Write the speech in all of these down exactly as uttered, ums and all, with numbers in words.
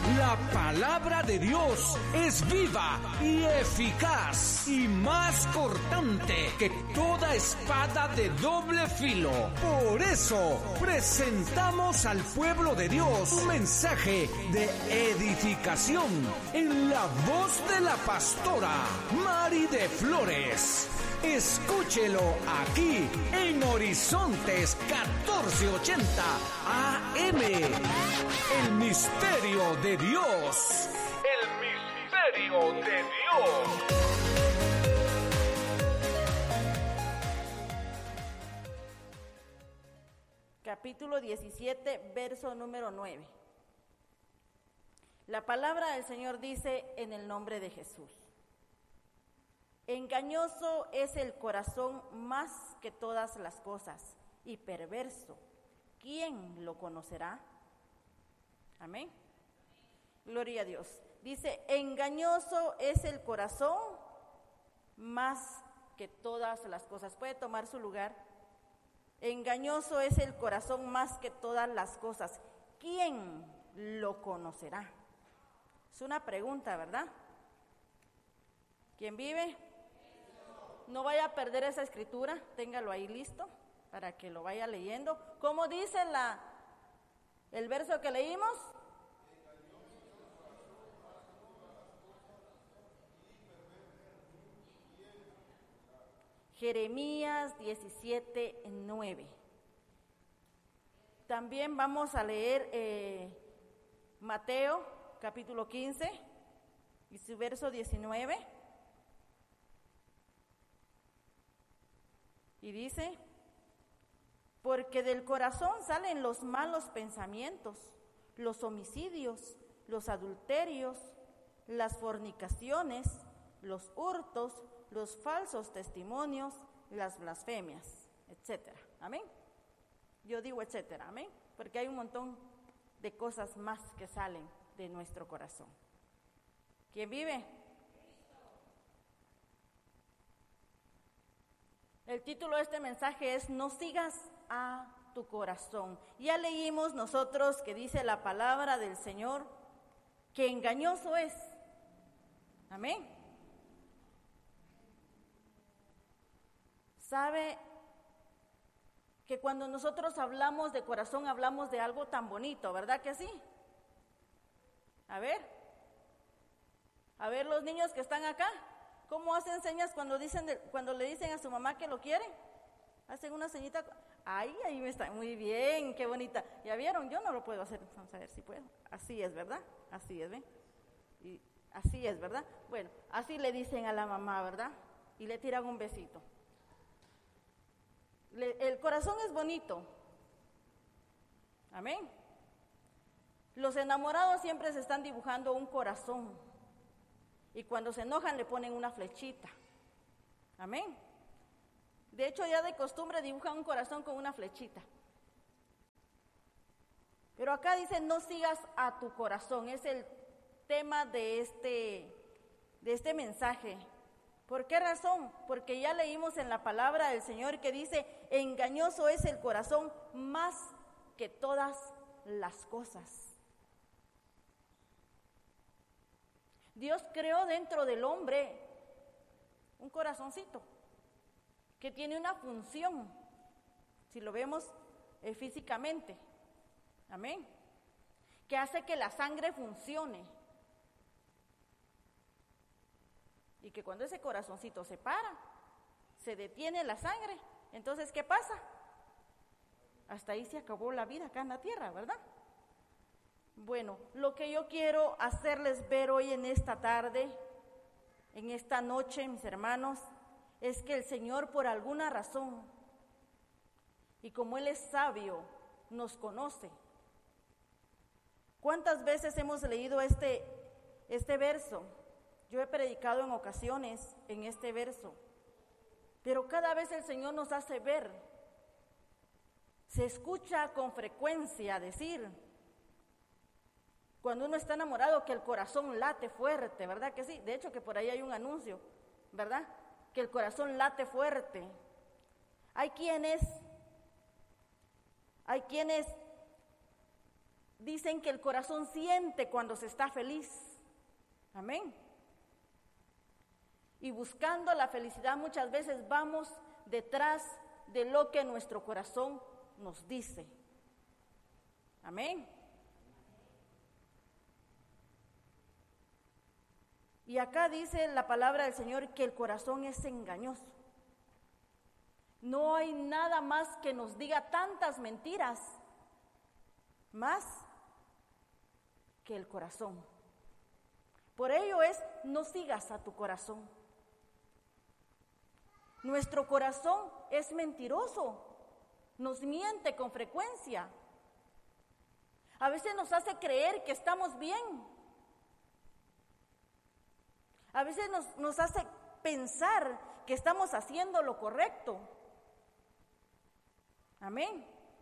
La palabra de Dios es viva y eficaz y más cortante que toda espada de doble filo. Por eso presentamos al pueblo de Dios un mensaje de edificación en la voz de la pastora Mari de Flores. Escúchelo aquí en Horizontes catorce ochenta A M. El misterio de Dios. El misterio de Dios. Capítulo diecisiete, verso número nueve. La palabra del Señor dice: en el nombre de Jesús. Engañoso es el corazón más que todas las cosas, y perverso. ¿Quién lo conocerá? Amén. Gloria a Dios. Dice: engañoso es el corazón más que todas las cosas. ¿Puede tomar su lugar? Engañoso es el corazón más que todas las cosas. ¿Quién lo conocerá? Es una pregunta, ¿verdad? ¿Quién vive? No vaya a perder esa escritura, téngalo ahí listo para que lo vaya leyendo. ¿Cómo dice la, el verso que leímos? Jeremías diecisiete, nueve. También vamos a leer eh, Mateo capítulo quince y su verso diecinueve. Y dice: porque del corazón salen los malos pensamientos, los homicidios, los adulterios, las fornicaciones, los hurtos, los falsos testimonios, las blasfemias, etcétera. Amén. Yo digo etcétera, amén, porque hay un montón de cosas más que salen de nuestro corazón. ¿Quién vive? El título de este mensaje es: no sigas a tu corazón. Ya leímos nosotros que dice la palabra del Señor que engañoso es. Amén. ¿Sabe que cuando nosotros hablamos de corazón hablamos de algo tan bonito, verdad que sí? A ver, a ver los niños que están acá, ¿cómo hacen señas cuando dicen de, cuando le dicen a su mamá que lo quieren? Hacen una señita. Ay, ahí me está, muy bien, qué bonita. ¿Ya vieron? Yo no lo puedo hacer, vamos a ver si puedo. Así es, ¿verdad? Así es, ¿ven? Y así es, ¿verdad? Bueno, así le dicen a la mamá, ¿verdad? Y le tiran un besito. Le, el corazón es bonito. Amén. Los enamorados siempre se están dibujando un corazón. Y cuando se enojan le ponen una flechita. Amén. De hecho, ya de costumbre dibujan un corazón con una flechita. Pero acá dice: no sigas a tu corazón. Es el tema de este, de este mensaje. ¿Por qué razón? Porque ya leímos en la palabra del Señor que dice: engañoso es el corazón más que todas las cosas. Dios creó dentro del hombre un corazoncito que tiene una función, si lo vemos eh, físicamente, amén, que hace que la sangre funcione. Y que cuando ese corazoncito se para, se detiene la sangre, entonces ¿qué pasa? Hasta ahí se acabó la vida acá en la tierra, ¿verdad? Bueno, lo que yo quiero hacerles ver hoy en esta tarde, en esta noche, mis hermanos, es que el Señor, por alguna razón, y como Él es sabio, nos conoce. ¿Cuántas veces hemos leído este, este verso? Yo he predicado en ocasiones en este verso, pero cada vez el Señor nos hace ver. Se escucha con frecuencia decir, cuando uno está enamorado, que el corazón late fuerte, ¿verdad que sí? De hecho, que por ahí hay un anuncio, ¿verdad? Que el corazón late fuerte. Hay quienes, hay quienes Dicen que el corazón siente cuando se está feliz. Amén. Y buscando la felicidad muchas veces vamos detrás de lo que nuestro corazón nos dice. Amén. Y acá dice la palabra del Señor que el corazón es engañoso. No hay nada más que nos diga tantas mentiras, más que el corazón. Por ello es, no sigas a tu corazón. Nuestro corazón es mentiroso, nos miente con frecuencia. A veces nos hace creer que estamos bien. A veces nos, nos hace pensar que estamos haciendo lo correcto. Amén.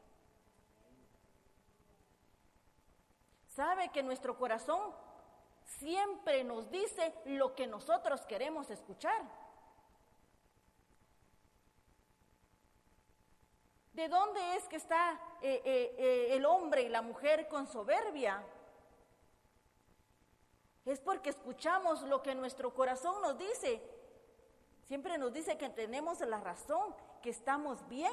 Sabe que nuestro corazón siempre nos dice lo que nosotros queremos escuchar. ¿De dónde es que está eh, eh, eh, el hombre y la mujer con soberbia? Es porque escuchamos lo que nuestro corazón nos dice. Siempre nos dice que tenemos la razón, que estamos bien.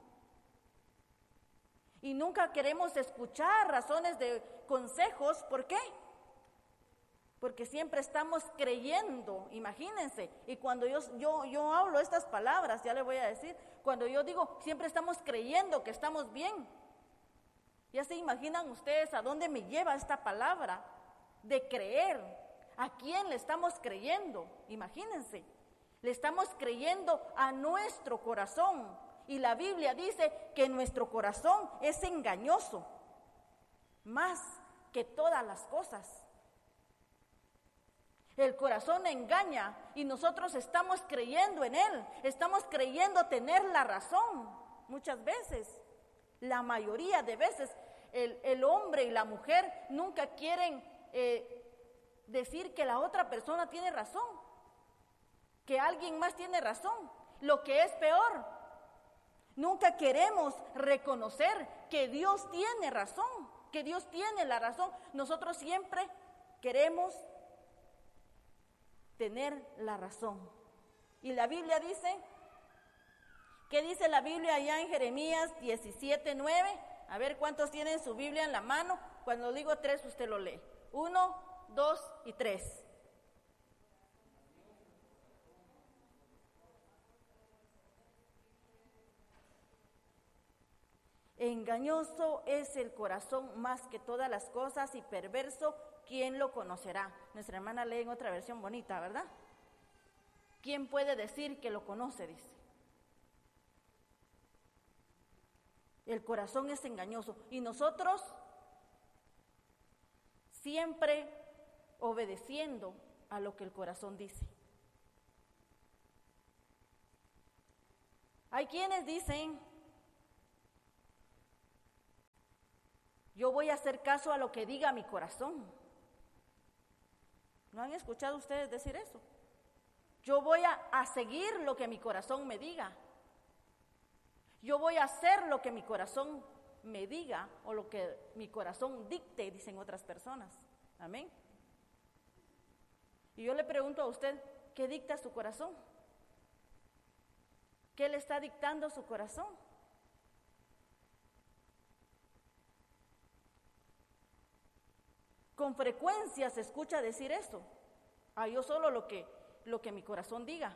Y nunca queremos escuchar razones de consejos. ¿Por qué? Porque siempre estamos creyendo, imagínense. Y cuando yo, yo, yo hablo estas palabras, ya le voy a decir, cuando yo digo, siempre estamos creyendo que estamos bien. Ya se imaginan ustedes a dónde me lleva esta palabra de creer. ¿A quién le estamos creyendo? Imagínense. Le estamos creyendo a nuestro corazón. Y la Biblia dice que nuestro corazón es engañoso, más que todas las cosas. El corazón engaña y nosotros estamos creyendo en él, estamos creyendo tener la razón. Muchas veces, la mayoría de veces, el, el hombre y la mujer nunca quieren eh, decir que la otra persona tiene razón, que alguien más tiene razón. Lo que es peor, nunca queremos reconocer que Dios tiene razón, que Dios tiene la razón. Nosotros siempre queremos tener la razón. Y la Biblia dice, ¿qué dice la Biblia allá en Jeremías diecisiete nueve? A ver cuántos tienen su Biblia en la mano. Cuando digo tres, usted lo lee. Uno, dos y tres. Engañoso es el corazón más que todas las cosas y perverso, ¿quién lo conocerá? Nuestra hermana lee en otra versión bonita, ¿verdad? ¿Quién puede decir que lo conoce? Dice. El corazón es engañoso y nosotros siempre obedeciendo a lo que el corazón dice. Hay quienes dicen, yo voy a hacer caso a lo que diga mi corazón. ¿No han escuchado ustedes decir eso? Yo voy a, a seguir lo que mi corazón me diga. Yo voy a hacer lo que mi corazón me diga o lo que mi corazón dicte, dicen otras personas. Amén. Y yo le pregunto a usted, ¿qué dicta su corazón? ¿Qué le está dictando su corazón? Con frecuencia se escucha decir eso. Ah, yo solo lo que, lo que mi corazón diga.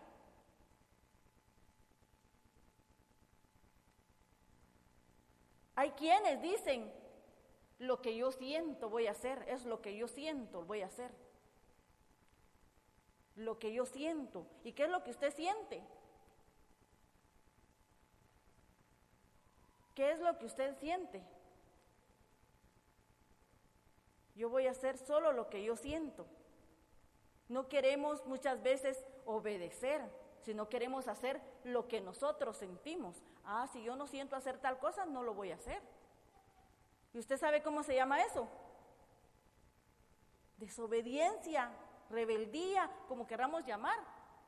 Hay quienes dicen, lo que yo siento voy a hacer, es lo que yo siento voy a hacer. Lo que yo siento. ¿Y qué es lo que usted siente? ¿Qué es lo que usted siente? Yo voy a hacer solo lo que yo siento. No queremos muchas veces obedecer, sino queremos hacer lo que nosotros sentimos. Ah, si yo no siento hacer tal cosa, no lo voy a hacer. ¿Y usted sabe cómo se llama eso? Desobediencia, rebeldía, como queramos llamar.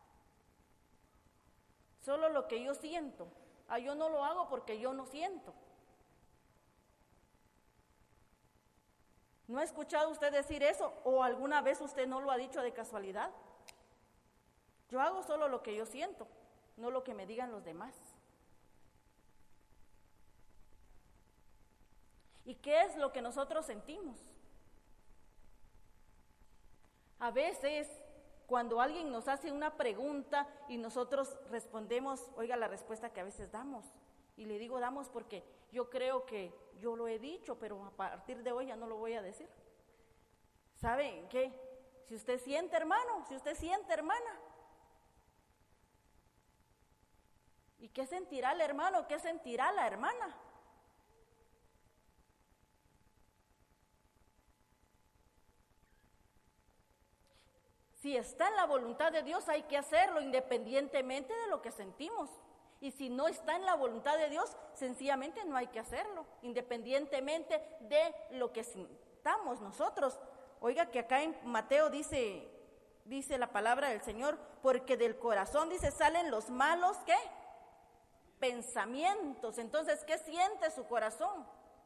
Solo lo que yo siento. Ah, yo no lo hago porque yo no siento. ¿No ha escuchado usted decir eso? ¿O alguna vez usted no lo ha dicho de casualidad? Yo hago solo lo que yo siento, no lo que me digan los demás. ¿Y qué es lo que nosotros sentimos? A veces, cuando alguien nos hace una pregunta y nosotros respondemos, oiga la respuesta que a veces damos. Y le digo damos porque yo creo que yo lo he dicho, pero a partir de hoy ya no lo voy a decir. ¿Saben qué? Si usted siente, hermano, si usted siente, hermana. ¿Y qué sentirá el hermano? ¿Qué sentirá la hermana? Si está en la voluntad de Dios, hay que hacerlo independientemente de lo que sentimos. Y si no está en la voluntad de Dios, sencillamente no hay que hacerlo, independientemente de lo que sintamos nosotros. Oiga que acá en Mateo dice, dice la palabra del Señor, porque del corazón, dice, salen los malos, ¿qué? Pensamientos. Entonces, ¿qué siente su corazón?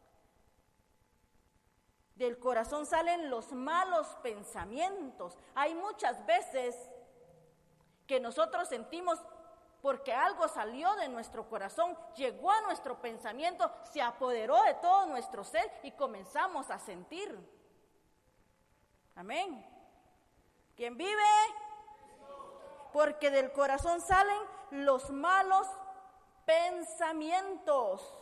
Del corazón salen los malos pensamientos. Hay muchas veces que nosotros sentimos porque algo salió de nuestro corazón, llegó a nuestro pensamiento, se apoderó de todo nuestro ser y comenzamos a sentir. Amén. ¿Quién vive? Porque del corazón salen los malos pensamientos.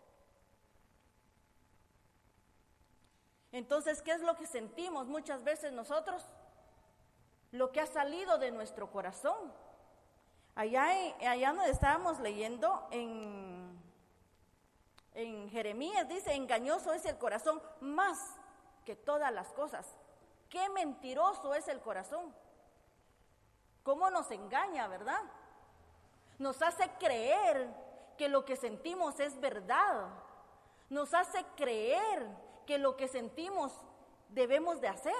Entonces, ¿qué es lo que sentimos muchas veces nosotros? Lo que ha salido de nuestro corazón. Allá, allá donde estábamos leyendo en, en Jeremías, dice, engañoso es el corazón más que todas las cosas. Qué mentiroso es el corazón. Cómo nos engaña, ¿verdad? Nos hace creer que lo que sentimos es verdad. Nos hace creer que lo que sentimos debemos de hacer.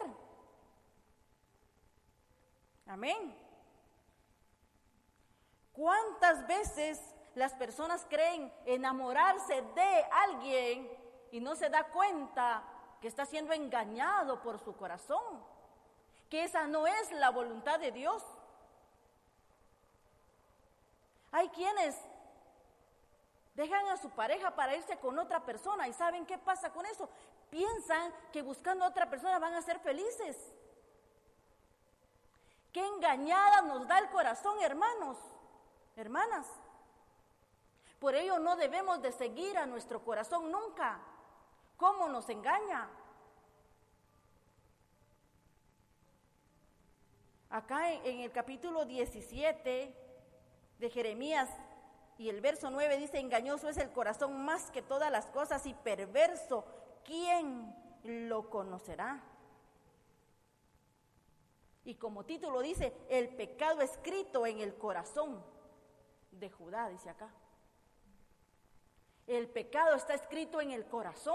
Amén. ¿Cuántas veces las personas creen enamorarse de alguien y no se da cuenta que está siendo engañado por su corazón? Que esa no es la voluntad de Dios. Hay quienes dejan a su pareja para irse con otra persona y ¿saben qué pasa con eso? Piensan que buscando a otra persona van a ser felices. Qué engañada nos da el corazón, hermanos, hermanas. Por ello no debemos de seguir a nuestro corazón nunca. ¿Cómo nos engaña? Acá en, en el capítulo diecisiete de Jeremías y el verso nueve dice, engañoso es el corazón más que todas las cosas y perverso, ¿quién lo conocerá? Y como título dice, el pecado escrito en el corazón de Judá, dice acá. El pecado está escrito en el corazón.